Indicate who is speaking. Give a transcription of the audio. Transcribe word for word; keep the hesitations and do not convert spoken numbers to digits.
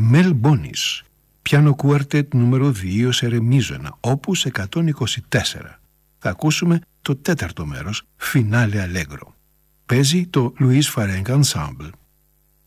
Speaker 1: Μελ Μπόνις, πιάνο κουάρτετ νούμερο δύο σε ρεμίζωνα, όπους εκατόν είκοσι τέσσερα. Θα ακούσουμε το τέταρτο μέρος, Φινάλε Αλέγκρο. Παίζει το Louis Farrenc Ensemble.